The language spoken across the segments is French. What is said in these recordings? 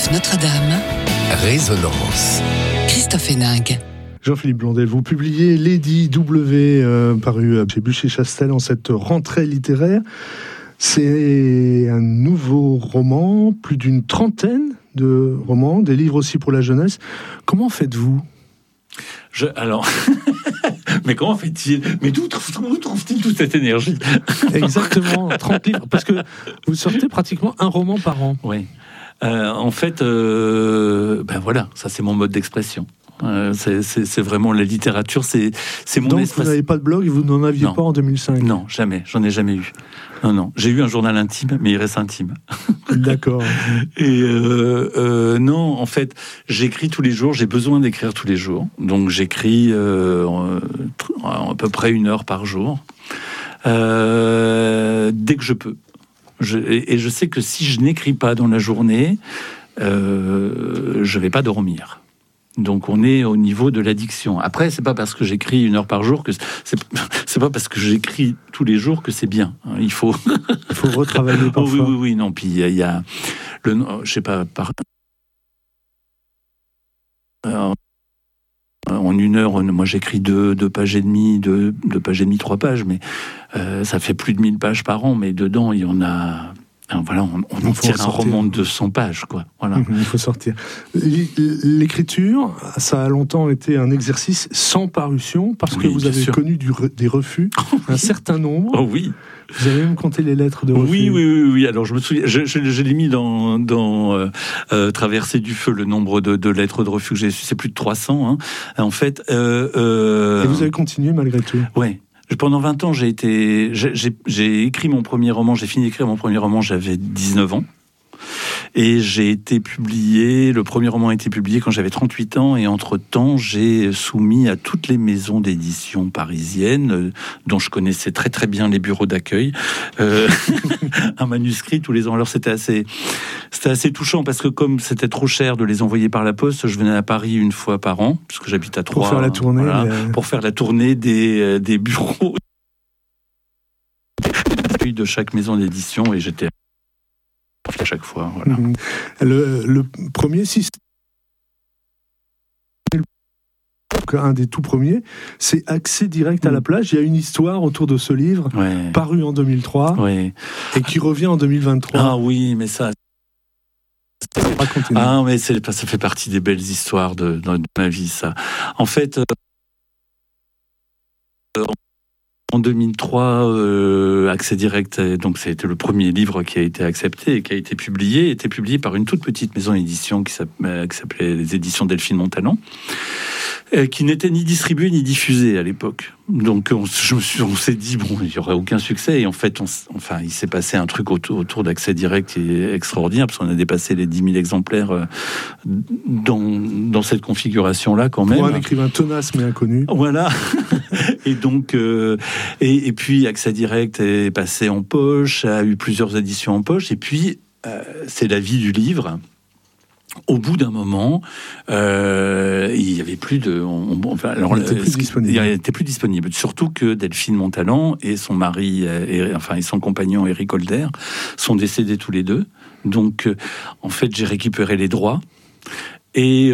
RCF Notre-Dame. Résonance. Christophe Héninck. Jean-Philippe Blondel, vous publiez Lady W, paru chez Buchet-Chastel en cette rentrée littéraire. C'est un nouveau roman, plus d'une trentaine de romans, des livres aussi pour la jeunesse. Comment faites-vous ? Alors, mais comment fait-il ? Mais d'où trouve-t-il toute cette énergie ? Exactement, 30 livres, parce que vous sortez pratiquement un roman par an. Oui. En fait, voilà, ça c'est mon mode d'expression. C'est vraiment la littérature, c'est mon Donc espace. vous n'avez pas de blog et vous n'en aviez pas en 2005 ? Non, jamais, j'en ai jamais eu. Non, j'ai eu un journal intime, mais il reste intime. D'accord. Et non, en fait, j'écris tous les jours, j'ai besoin d'écrire tous les jours. Donc j'écris à peu près 1 heure par jour, dès que je peux. Et je sais que si je n'écris pas dans la journée, je vais pas dormir. Donc on est au niveau de l'addiction. Après, c'est pas parce que j'écris 1 heure par jour que c'est pas parce que j'écris tous les jours que c'est bien. Il faut retravailler parfois. Oui. Non, puis il y a le, je sais pas, en 1 heure, moi j'écris 2 pages et demie, 2 pages et demie, 3 pages, mais ça fait plus de 1000 pages par an. Mais dedans, il y en a. Voilà, on tire un roman de 200 pages, quoi. Voilà. Il faut sortir. L'écriture, ça a longtemps été un exercice sans parution, parce que vous avez connu des refus, un certain nombre. Oh oui. Vous avez même compté les lettres de refus. Oui. Alors je me souviens, je l'ai mis dans Traversée du feu, le nombre de lettres de refus que j'ai reçues, c'est plus de 300. Hein. En fait. Et vous avez continué malgré tout. Ouais. Pendant 20 ans, j'ai écrit mon premier roman, j'ai fini d'écrire mon premier roman, j'avais 19 ans. Et j'ai été publié, le premier roman a été publié quand j'avais 38 ans, et entre-temps, j'ai soumis à toutes les maisons d'édition parisiennes, dont je connaissais très très bien les bureaux d'accueil, un manuscrit tous les ans. Alors c'était assez touchant, parce que comme c'était trop cher de les envoyer par la poste, je venais à Paris 1 fois par an, puisque j'habite à Troyes. Pour faire la tournée. Voilà, pour faire la tournée des bureaux de chaque maison d'édition, et j'étais à chaque fois. Voilà. Le premier système, un des tout premiers, c'est Accès direct à la plage. Il y a une histoire autour de ce livre, paru en 2003, et qui revient en 2023. Ah oui, mais ça... mais ça fait partie des belles histoires de ma vie, ça. En fait... En 2003, Accès direct, donc c'était le premier livre qui a été accepté et qui a été publié par une toute petite maison d'édition qui s'appelait les éditions Delphine Montalon, qui n'était ni distribuée ni diffusée à l'époque. Donc on s'est dit, bon, il n'y aurait aucun succès, et en fait, il s'est passé un truc autour d'Accès direct qui est extraordinaire, parce qu'on a dépassé les 10 000 exemplaires dans cette configuration-là, quand même. Pour un écrivain tenace mais inconnu. Voilà. Et donc, et puis Accès direct est passé en poche, a eu plusieurs éditions en poche, et puis c'est la vie du livre. Au bout d'un moment, il y avait plus de... Il n'était plus disponible. Surtout que Delphine Montalon et son mari, et son compagnon Éric Holder, sont décédés tous les deux. Donc, en fait, j'ai récupéré les droits. Et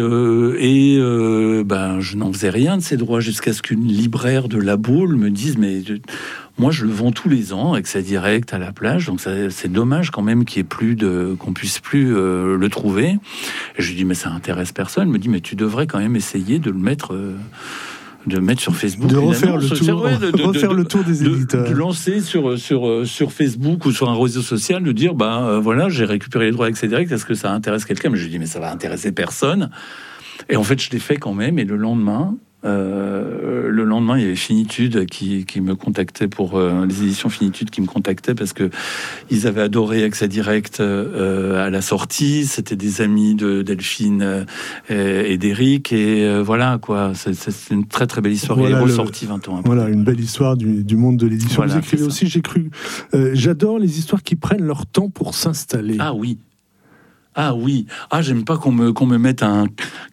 je n'en faisais rien de ces droits jusqu'à ce qu'une libraire de La Baule me dise, mais moi je le vends tous les ans, Accès direct à la plage, donc c'est dommage quand même qu'on puisse plus le trouver. Et je lui dis, mais ça intéresse personne. Elle me dit, mais tu devrais quand même essayer de le mettre... de mettre sur Facebook, de refaire le tour des éditeurs, de lancer sur Facebook ou sur un réseau social, de dire voilà, j'ai récupéré les droits Accès direct, est-ce que ça intéresse quelqu'un? Mais je lui dis, mais ça va intéresser personne. Et en fait, je l'ai fait quand même. Et le lendemain, il y avait Finitude qui me contactait pour les éditions Finitude qui me contactaient parce que ils avaient adoré Accès direct à la sortie. C'était des amis de Delphine et d'Éric, et voilà quoi. C'est une très très belle histoire. Voilà, il est ressorti 20 ans après. Voilà, une belle histoire du monde de l'édition. Voilà, vous écrivez aussi, j'ai cru. J'adore les histoires qui prennent leur temps pour s'installer. Ah oui. Ah oui, j'aime pas qu'on me mette un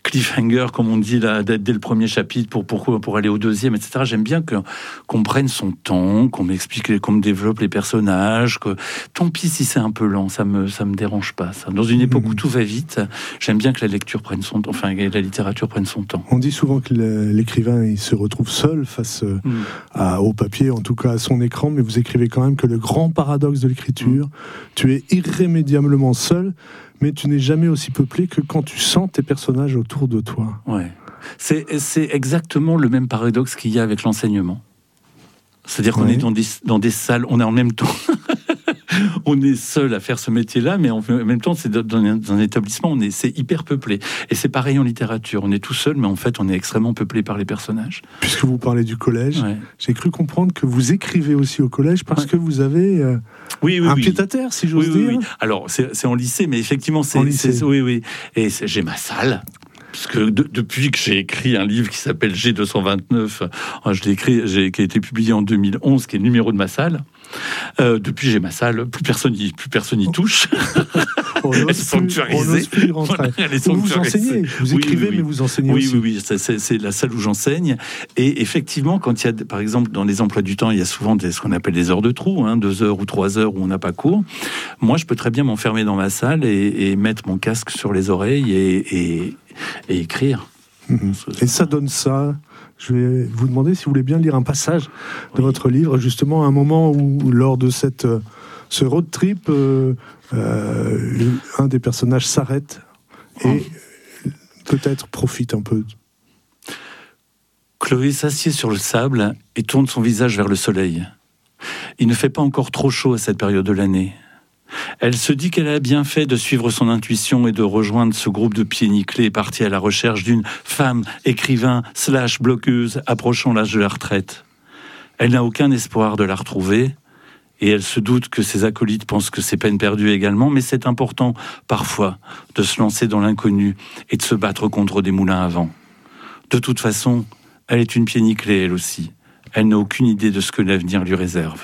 cliffhanger, comme on dit là, dès le premier chapitre pour aller au deuxième, etc. J'aime bien qu'on prenne son temps, qu'on m'explique, qu'on me développe les personnages. Tant pis si c'est un peu lent, ça me dérange pas. Ça. Dans une époque où tout va vite, j'aime bien que la lecture prenne son temps, enfin la littérature prenne son temps. On dit souvent que l'écrivain il se retrouve seul face au papier, en tout cas à son écran, mais vous écrivez quand même que le grand paradoxe de l'écriture, tu es irrémédiablement seul, mais tu n'es jamais aussi peuplé que quand tu sens tes personnages autour de toi. Ouais. C'est exactement le même paradoxe qu'il y a avec l'enseignement. C'est-à-dire qu'on est dans des salles, on est en même temps... on est seul à faire ce métier-là, mais en même temps, c'est dans un établissement, c'est hyper peuplé. Et c'est pareil en littérature. On est tout seul, mais en fait, on est extrêmement peuplé par les personnages. Puisque vous parlez du collège, j'ai cru comprendre que vous écrivez aussi au collège parce que vous avez un pied-à-terre, si j'ose dire. Oui. Alors, c'est en lycée, mais effectivement, c'est oui. Et j'ai ma salle. Parce que depuis que j'ai écrit un livre qui s'appelle G229, qui a été publié en 2011, qui est le numéro de ma salle, depuis j'ai ma salle, plus personne n'y touche. Elle est sanctuarisée. Vous enseignez, vous écrivez, mais vous enseignez aussi. Oui, c'est la salle où j'enseigne. Et effectivement, quand il y a, par exemple, dans les emplois du temps, il y a souvent ce qu'on appelle des heures de trou, 2 heures ou 3 heures où on n'a pas cours. Moi, je peux très bien m'enfermer dans ma salle et mettre mon casque sur les oreilles et écrire. Et ça donne ça. Je vais vous demander si vous voulez bien lire un passage de votre livre, justement à un moment où, lors de ce road trip, un des personnages s'arrête et peut-être profite un peu. Chloé s'assied sur le sable et tourne son visage vers le soleil. Il ne fait pas encore trop chaud à cette période de l'année. Elle se dit qu'elle a bien fait de suivre son intuition et de rejoindre ce groupe de pieds nickelés partis à la recherche d'une femme, écrivain / blogueuse approchant l'âge de la retraite. Elle n'a aucun espoir de la retrouver et elle se doute que ses acolytes pensent que c'est peine perdue également, mais c'est important parfois de se lancer dans l'inconnu et de se battre contre des moulins à vent. De toute façon, elle est une pied nickelée elle aussi. Elle n'a aucune idée de ce que l'avenir lui réserve.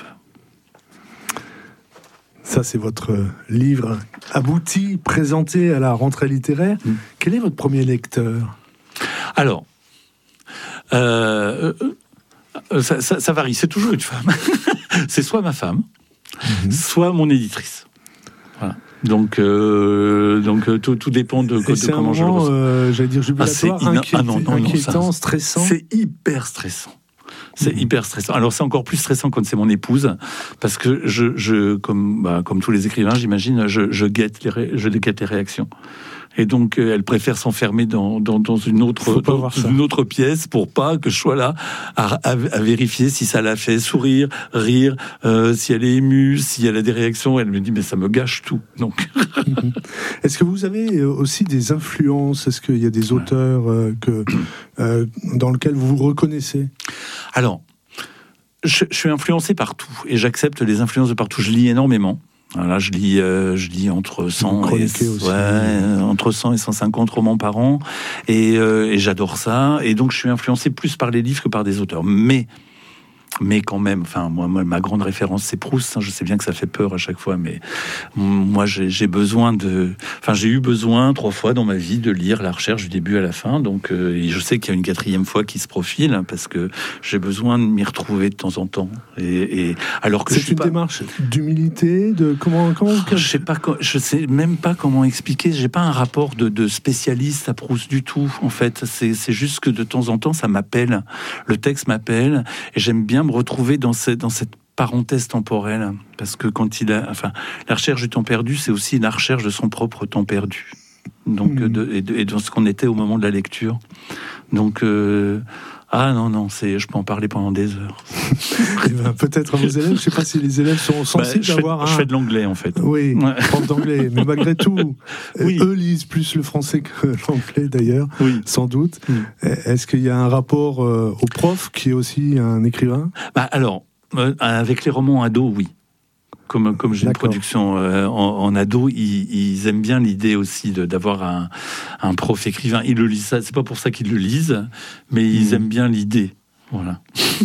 Ça, c'est votre livre abouti, présenté à la rentrée littéraire. Quel est votre premier lecteur ? Alors, ça varie. C'est toujours une femme. C'est soit ma femme, soit mon éditrice. Voilà. Donc tout dépend de comment je le ressens. J'allais dire jubilatoire, inquiétant, stressant. C'est hyper stressant. C'est hyper stressant. Alors c'est encore plus stressant quand c'est mon épouse, parce que comme tous les écrivains, j'imagine, je guette les réactions. Et donc elle préfère s'enfermer dans une autre pièce pour pas que je sois là à vérifier si ça l'a fait sourire, rire, si elle est émue, si elle a des réactions. Elle me dit mais ça me gâche tout. Donc. Est-ce que vous avez aussi des influences ? Est-ce qu'il y a des auteurs dans lesquels vous vous reconnaissez ? Alors, je suis influencé par tout et j'accepte les influences de partout. Je lis énormément. Là, je lis entre 100 et 150 romans par an et j'adore ça. Et donc, je suis influencé plus par les livres que par des auteurs. Mais quand même, enfin, moi, ma grande référence, c'est Proust. Je sais bien que ça fait peur à chaque fois, mais moi, j'ai eu besoin 3 fois dans ma vie de lire La Recherche du début à la fin. Donc, et je sais qu'il y a une 4e fois qui se profile parce que j'ai besoin de m'y retrouver de temps en temps. Et alors que c'est une démarche d'humilité, de comment je sais même pas comment expliquer. J'ai pas un rapport de spécialiste à Proust du tout. En fait, c'est juste que de temps en temps, ça m'appelle. Le texte m'appelle et j'aime bien me retrouver dans cette parenthèse temporelle, parce que la recherche du temps perdu, c'est aussi la recherche de son propre temps perdu. Donc, et dans ce qu'on était au moment de la lecture. Donc, je peux en parler pendant des heures. Peut-être à vos élèves, je ne sais pas si les élèves sont sensibles d'avoir... Je fais de l'anglais, en fait. Oui, prof d'anglais, mais malgré tout, eux lisent plus le français que l'anglais, d'ailleurs, sans doute. Est-ce qu'il y a un rapport au prof, qui est aussi un écrivain ? Avec les romans ados, oui. Comme j'ai une production en ado, ils aiment bien l'idée aussi d'avoir un prof écrivain. Ils le lisent, c'est pas pour ça qu'ils le lisent, mais ils aiment bien l'idée. Voilà.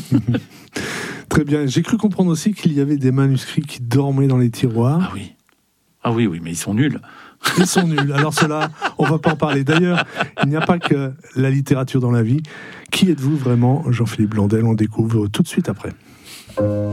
Très bien. J'ai cru comprendre aussi qu'il y avait des manuscrits qui dormaient dans les tiroirs. Ah oui, mais ils sont nuls. Ils sont nuls. Alors cela, on va pas en parler. D'ailleurs, il n'y a pas que la littérature dans la vie. Qui êtes-vous vraiment, Jean-Philippe Blondel? On découvre tout de suite après.